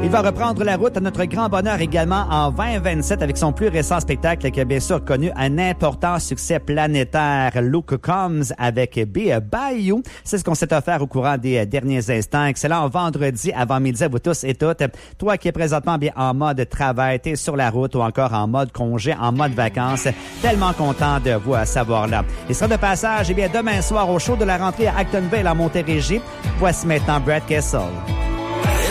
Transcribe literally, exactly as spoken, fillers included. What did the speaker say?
Il va reprendre la route à notre grand bonheur également en vingt vingt-sept avec son plus récent spectacle qui a bien sûr connu un important succès planétaire. Luke Combs avec Be By You. C'est ce qu'on s'est offert au courant des derniers instants. Excellent vendredi avant midi à vous tous et toutes. Toi qui es présentement bien en mode travail, t'es sur la route ou encore en mode congé, en mode vacances. Tellement content de vous savoir là. Il sera de passage eh bien demain soir au show de la rentrée à Actonville en Montérégie. Voici maintenant Brad Kessel.